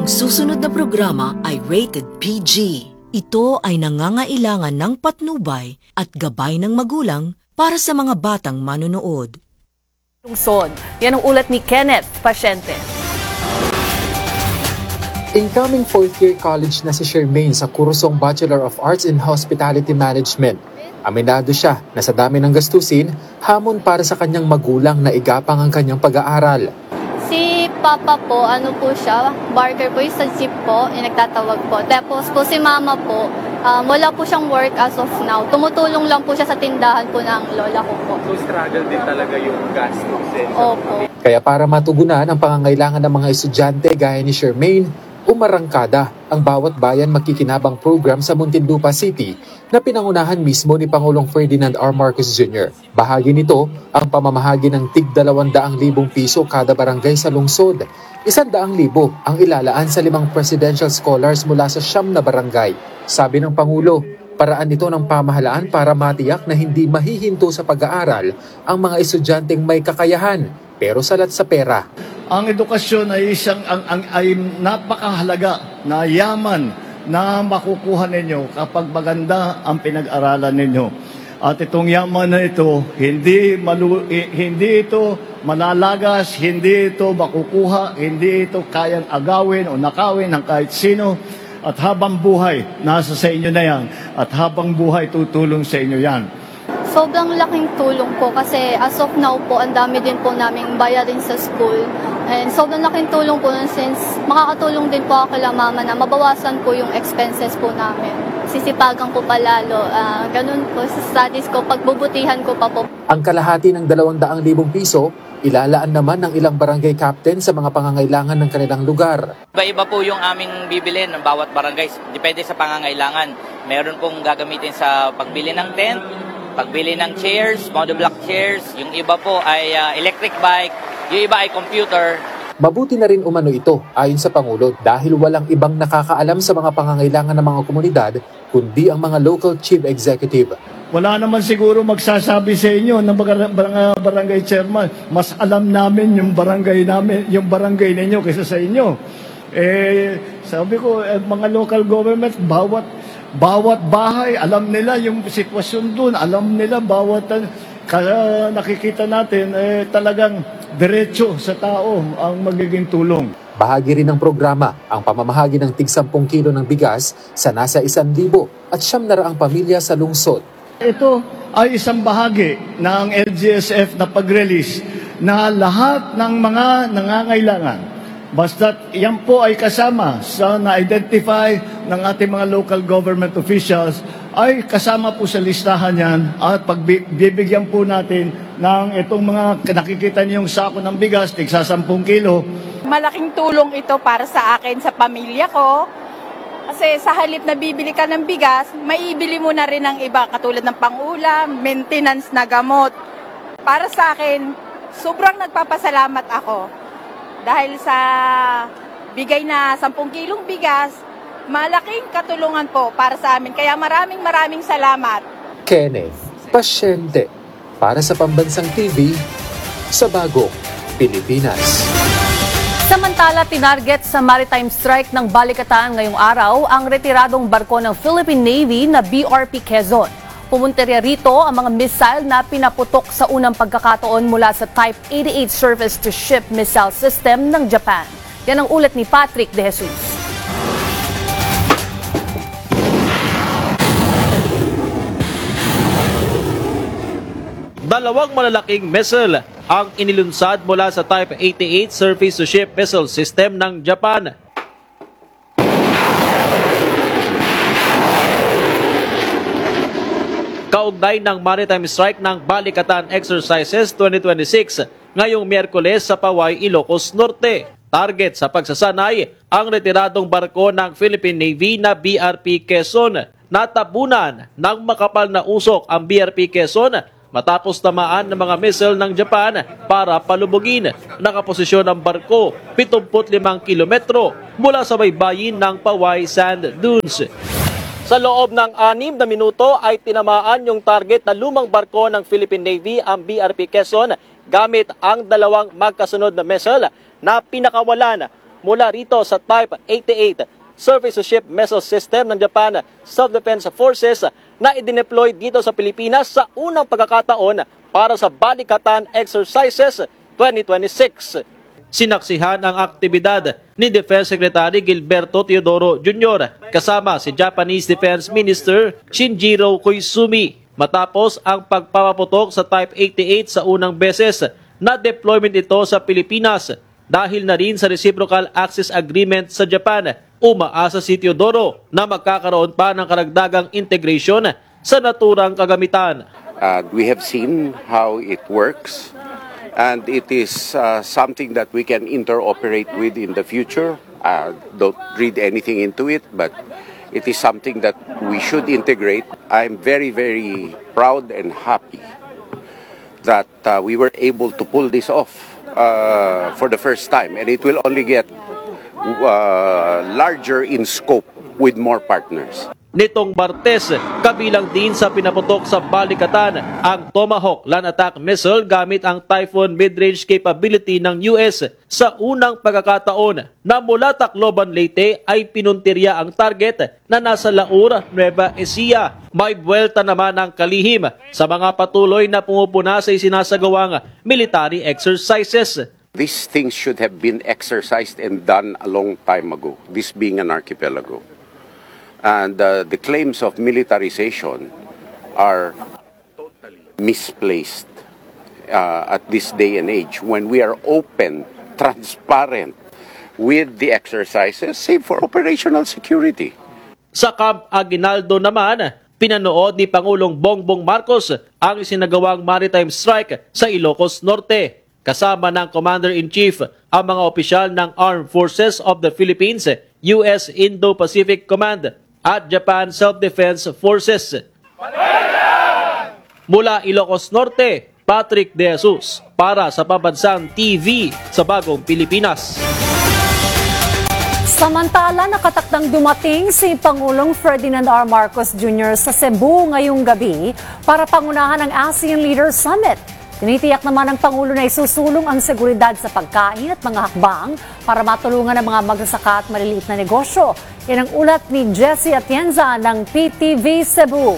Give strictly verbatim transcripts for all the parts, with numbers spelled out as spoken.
Ang susunod na programa ay rated P G. Ito ay nangangailangan ng patnubay at gabay ng magulang para sa mga batang manonood. Lungsod. Yan ang ulat ni Kenneth Pasyente. Incoming fourth-year college na si Shermaine sa kursong Bachelor of Arts in Hospitality Management. Aminado siya na sa dami ng gastusin, hamon para sa kanyang magulang na igapang ang kanyang pag-aaral. Si Papa po, ano po siya, barker po, yung sa jeep po, yung nagtatawag po. Tapos po si Mama po, um, wala po siyang work as of now. Tumutulong lang po siya sa tindahan po ng lola ko po. So struggle din talaga yung gastos eh. Opo. Kaya para matugunan ang pangangailangan ng mga estudyante gaya ni Shermaine, umarangkada ang Bawat Bayan Makikinabang program sa Muntinlupa City na pinangunahan mismo ni Pangulong Ferdinand R. Marcos Junior Bahagi nito ang pamamahagi ng tig dalawang daang libong piso kada barangay sa lungsod. Isang daang libo ang ilalaan sa limang presidential scholars mula sa siyam na barangay. Sabi ng Pangulo, paraan ito ng pamahalaan para matiyak na hindi mahihinto sa pag-aaral ang mga estudyanteng may kakayahan pero salat sa pera. Ang edukasyon ay isang ang, ang, ay napakahalaga na yaman na makukuha ninyo kapag maganda ang pinag-aralan ninyo. At itong yaman na ito, hindi, malu, eh, hindi ito malalagas, hindi ito makukuha, hindi ito kayang agawin o nakawin ng kahit sino. At habang buhay, nasa sa inyo na yan. At habang buhay, tutulong sa inyo yan. Sobrang laking tulong po kasi as of now po, ang dami din po naming bayarin sa school. And sobrang laking tulong po since makakatulong din po ako kay Mama na mabawasan po yung expenses po namin. Sisipagan ko pa lalo. Uh, ganun po sa studies ko, pagbubutihan ko pa po. Ang kalahati ng dalawang daang libong piso, ilalaan naman ng ilang barangay captain sa mga pangangailangan ng kanilang lugar. Iba-iba po yung aming bibilin ng bawat barangay. Depende sa pangangailangan. Meron pong gagamitin sa pagbili ng tent, pagbili ng chairs, monoblock chairs. Yung iba po ay uh, electric bike, yung iba ay computer. Mabuti na rin umano ito ayon sa Pangulo dahil walang ibang nakakaalam sa mga pangangailangan ng mga komunidad kundi ang mga local chief executive. Wala naman siguro magsasabi sa inyo ng barangay, barangay chairman, mas alam namin yung barangay namin, yung barangay ninyo kaysa sa inyo. Eh, sabi ko, eh, mga local government, bawat bawat bahay, alam nila yung sitwasyon doon, alam nila bawat kaya nakikita natin eh, talagang diretso sa tao ang magiging tulong. Bahagi rin ng programa ang pamamahagi ng tig sampung kilo ng bigas sa nasa isang libo at siyam na raang pamilya sa lungsod. Ito ay isang bahagi ng L G S F na pag-release na lahat ng mga nangangailangan, basta't yan po ay kasama sa na-identify ng ating mga local government officials, ay kasama po sa listahan yan at pagbibigyan po natin ng itong mga nakikita niyong sako ng bigas, tigsa sampung kilo. Malaking tulong ito para sa akin, sa pamilya ko. Kasi sa halip na bibili ka ng bigas, maibili mo na rin ng iba katulad ng pangulam, maintenance na gamot. Para sa akin, sobrang nagpapasalamat ako. Dahil sa bigay na sampung kilong bigas, malaking katulungan po para sa amin. Kaya maraming maraming salamat. Kenneth Pasyente para sa Pambansang T V sa Bagong Pilipinas. Samantala, tinarget sa maritime strike ng Balikatan ngayong araw ang retiradong barko ng Philippine Navy na B R P Quezon. Pumunterya rito ang mga missile na pinaputok sa unang pagkakataon mula sa Type eighty-eight Surface-to-Ship Missile System ng Japan. Yan ang ulat ni Patrick De Jesus. Dalawang malalaking missile ang inilunsad mula sa Type eighty-eight Surface-to-Ship Missile System ng Japan. Kaugnay ng maritime strike ng Balikatan Exercises twenty twenty-six ngayong Miyerkules sa Paway, Ilocos Norte. Target sa pagsasanay ang retiradong barko ng Philippine Navy na B R P Quezon. Natabunan ng makapal na usok ang B R P Quezon matapos tamaan ng mga missile ng Japan para palubugin. Nakaposisyon ang barko pituput limang kilometro mula sa baybayin ng Paway Sand Dunes. Sa loob ng anim na minuto ay tinamaan yung target na lumang barko ng Philippine Navy, ang B R P Quezon, gamit ang dalawang magkasunod na missile na pinakawalan mula rito sa Type eighty-eight surface-to-ship missile system ng Japan Self-Defense Forces na idineploy dito sa Pilipinas sa unang pagkakataon para sa Balikatan Exercises twenty twenty-six. Sinaksihan ang aktibidad ni Defense Secretary Gilberto Teodoro Junior kasama si Japanese Defense Minister Shinjiro Koizumi matapos ang pagpapaputok sa Type eighty-eight sa unang beses na deployment ito sa Pilipinas dahil na rin sa Reciprocal Access Agreement sa Japan. Umaasa si Teodoro na magkakaroon pa ng karagdagang integration sa naturang kagamitan. Uh, we have seen how it works. And it is uh, something that we can interoperate with in the future. Uh, don't read anything into it, but it is something that we should integrate. I'm very, very proud and happy that uh, we were able to pull this off uh, for the first time. And it will only get uh, larger in scope with more partners. Nitong Martes, kabilang din sa pinaputok sa Balikatan ang Tomahawk land attack missile gamit ang Typhoon mid-range capability ng U S sa unang pagkakataon na mula Tacloban, Leyte ay pinuntirya ang target na nasa Laur, Nueva Ecija. May buwelta naman ang kalihim sa mga patuloy na pumupuna sa isinasagawang military exercises. These things should have been exercised and done a long time ago, this being an archipelago. And uh, the claims of militarization are totally misplaced uh, at this day and age when we are open, transparent with the exercises, save for operational security. Sa Camp Aguinaldo naman, pinanood ni Pangulong Bongbong Marcos ang isinagawang maritime strike sa Ilocos Norte. Kasama ng Commander-in-Chief ang mga opisyal ng Armed Forces of the Philippines, U S Indo-Pacific Command, at Japan Self-Defense Forces. Mula Ilocos Norte, Patrick De Jesus para sa Pambansang T V sa Bagong Pilipinas. Samantala, nakatakdang dumating si Pangulong Ferdinand R. Marcos Junior sa Cebu ngayong gabi para pangunahan ang ASEAN Leaders Summit. Tinitiyak naman ng Pangulo na isusulong ang seguridad sa pagkain at mga hakbang para matulungan ang mga magsasaka at maliliit na negosyo. Yan ang ulat ni Jessie Atienza ng P T V Cebu.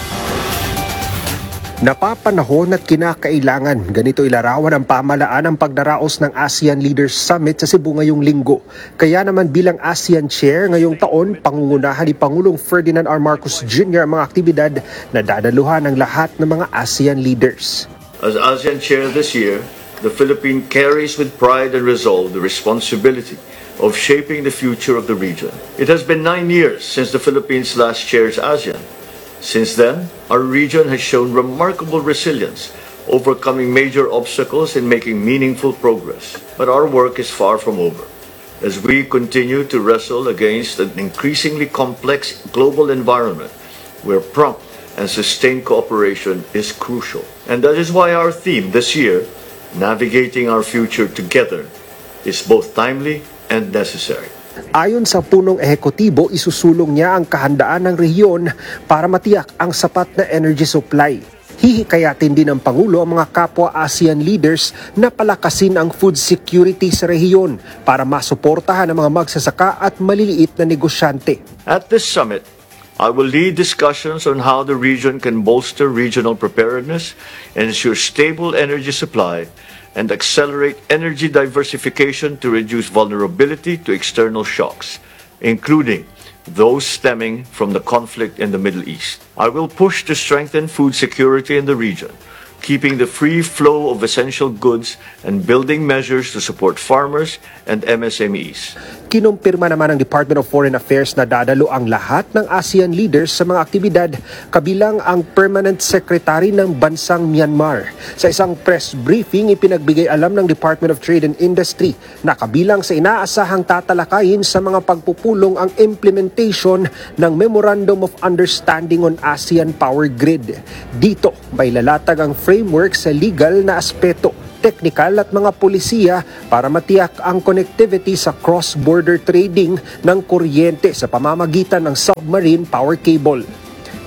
Napapanahon at kinakailangan ganito ilarawan ang pamalaan ang pagdaraos ng ASEAN Leaders Summit sa Cebu ngayong linggo. Kaya naman bilang ASEAN Chair ngayong taon, pangungunahan ni Pangulong Ferdinand R. Marcos Junior ang mga aktibidad na dadaluhan ng lahat ng mga ASEAN leaders. As ASEAN Chair this year, the Philippines carries with pride and resolve the responsibility of shaping the future of the region. It has been nine years since the Philippines last chairs ASEAN. Since then, our region has shown remarkable resilience, overcoming major obstacles and making meaningful progress. But our work is far from over. As we continue to wrestle against an increasingly complex global environment where prompt and sustained cooperation is crucial. And that is why our theme this year, Navigating Our Future Together, is both timely and necessary. Ayon sa punong ehekutibo, isusulong niya ang kahandaan ng rehiyon para matiyak ang sapat na energy supply. Hihikayatin din ng Pangulo ang mga kapwa ASEAN leaders na palakasin ang food security sa rehiyon para masuportahan ang mga magsasaka at maliliit na negosyante. At this summit, I will lead discussions on how the region can bolster regional preparedness, ensure stable energy supply, and accelerate energy diversification to reduce vulnerability to external shocks, including those stemming from the conflict in the Middle East. I will push to strengthen food security in the region, keeping the free flow of essential goods and building measures to support farmers and M S M Es. Kinumpirma naman ng Department of Foreign Affairs na dadalo ang lahat ng ASEAN leaders sa mga aktibidad, kabilang ang Permanent Secretary ng bansang Myanmar. Sa isang press briefing, ipinagbigay alam ng Department of Trade and Industry na kabilang sa inaasahang tatalakayin sa mga pagpupulong ang implementation ng Memorandum of Understanding on ASEAN Power Grid. Dito, may lalatag ang framework sa legal na aspeto, teknikal at mga polisiya para matiyak ang connectivity sa cross-border trading ng kuryente sa pamamagitan ng submarine power cable.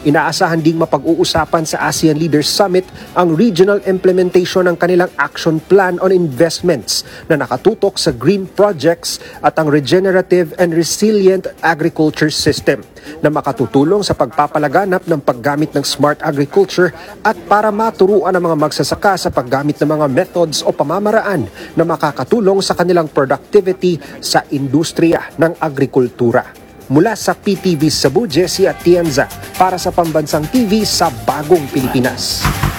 Inaasahan ding mapag-uusapan sa ASEAN Leaders Summit ang regional implementation ng kanilang action plan on investments na nakatutok sa green projects at ang regenerative and resilient agriculture system na makatutulong sa pagpapalaganap ng paggamit ng smart agriculture at para maturuan ang mga magsasaka sa paggamit ng mga methods o pamamaraan na makakatulong sa kanilang productivity sa industriya ng agrikultura. Mula sa P T V Cebu, Jesse Atienza para sa Pambansang T V sa Bagong Pilipinas.